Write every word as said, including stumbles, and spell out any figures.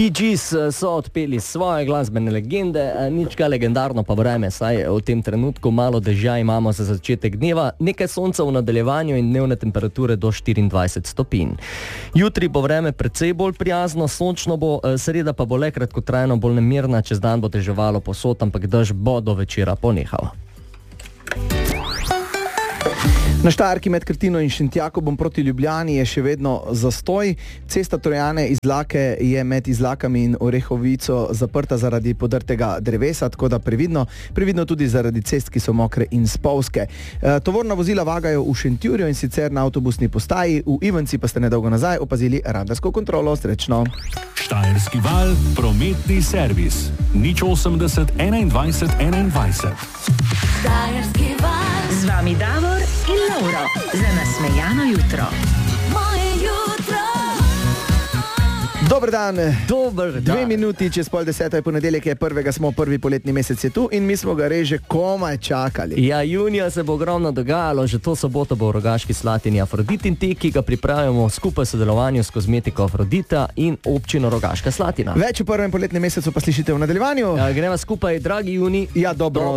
Bee Gees so odpeli svoje glasbene legende, nič kaj legendarno pa vreme, saj v tem trenutku malo dežja imamo za začetek dneva, nekaj sonca v nadaljevanju in dnevne temperature do štiriindvajset stopinj. Jutri bo vreme precej bolj prijazno, sončno bo, sreda pa bo le kratkotrajno bolj nemirna, čez dan bo deževalo povsod, ampak dež bo do večera ponehal. Na Štajerki med Krtino in Šentjakobom proti Ljubljani je še vedno zastoj. Cesta Trojane Izlake je med Izlakami in Orehovico zaprta zaradi podrtega drevesa, tako da previdno, previdno tudi zaradi cest, ki so mokre in spolzke. E, tovorna vozila vagajo v Šentjurju in sicer na avtobusni postaji, v Ivanci pa ste nedolgo nazaj opazili radarsko kontrolo. Srečno. Štajerski val, prometni servis. nič osemdeset enaindvajset enaindvajset. Štajerski val. Z vami Davor in Lauro. Za nasmejano jutro. Moje jutro. Dober dan. Dober dan. Dve minuti čez pol deseto je ponedeljek, je prvega smo, prvi poletni mesec je tu in mi smo ga res že komaj čakali. Ja, junija se bo ogromno dogajalo, že to soboto bo v Rogaški Slatini Afroditin tek, ki ga pripravljamo skupaj v sodelovanju s kozmetiko Afrodita in občino Rogaška Slatina. Več v prvem poletnem mesecu pa slišite v nadaljevanju. Ja, greva skupaj, dragi juni. Ja, dobro,